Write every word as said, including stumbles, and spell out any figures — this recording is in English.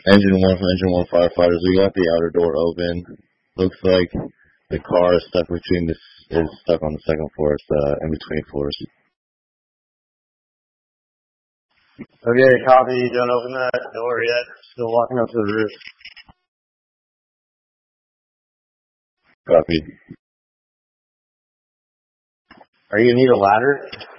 Engine one from Engine one firefighters. We got the outer door open. Looks like the car is stuck between this is stuck on the second floor. It's uh, in between floors. Okay, copy. Don't open that door yet. Still walking up to the roof. Copy. Are you gonna need a ladder?